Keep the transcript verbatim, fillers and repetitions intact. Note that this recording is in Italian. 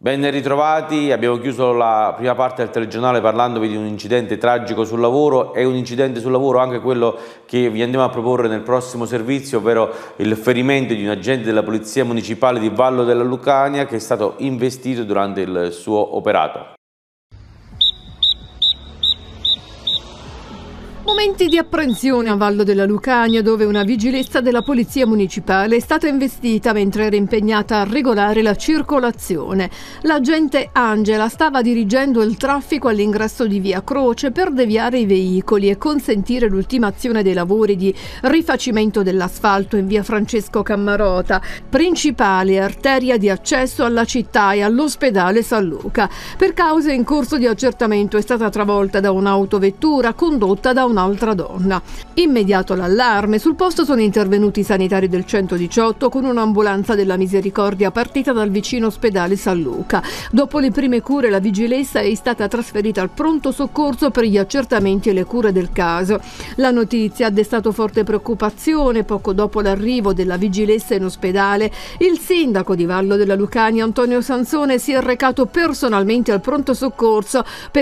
Ben ritrovati, abbiamo chiuso la prima parte del telegiornale parlandovi di un incidente tragico sul lavoro e un incidente sul lavoro anche quello che vi andiamo a proporre nel prossimo servizio, ovvero il ferimento di un agente della Polizia Municipale di Vallo della Lucania che è stato investito durante il suo operato. Momenti di apprensione a Vallo della Lucania, dove una vigilessa della Polizia Municipale è stata investita mentre era impegnata a regolare la circolazione. L'agente Angela stava dirigendo il traffico all'ingresso di Via Croce per deviare i veicoli e consentire l'ultimazione dei lavori di rifacimento dell'asfalto in Via Francesco Cammarota, principale arteria di accesso alla città e all'ospedale San Luca. Per cause in corso di accertamento è stata travolta da un'autovettura condotta da un'altra donna. Immediato l'allarme, sul posto sono intervenuti i sanitari del centodiciotto con un'ambulanza della Misericordia partita dal vicino ospedale San Luca. Dopo le prime cure la vigilessa è stata trasferita al pronto soccorso per gli accertamenti e le cure del caso. La notizia ha destato forte preoccupazione. Poco dopo l'arrivo della vigilessa in ospedale, il sindaco di Vallo della Lucania Antonio Sansone si è recato personalmente al pronto soccorso per